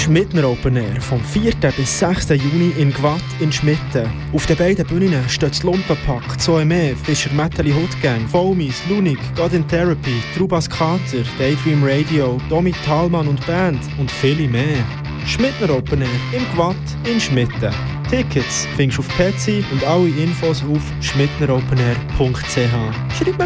Schmidtner Open Air vom 4. bis 6. Juni in Gwatt in Schmitten. Auf den beiden Bühnen steht das Lumpenpack, Zoeme, Fischer Metalli Hoodgang, Foamies, Lunik, God in Therapy, Trubas Kater, Daydream Radio, Domi Thalmann und Band und viele mehr. Schmidtner Open Air in Gwatt in Schmitten. Tickets findest du auf Petsy und alle Infos auf schmidtneropenair.ch. Schreib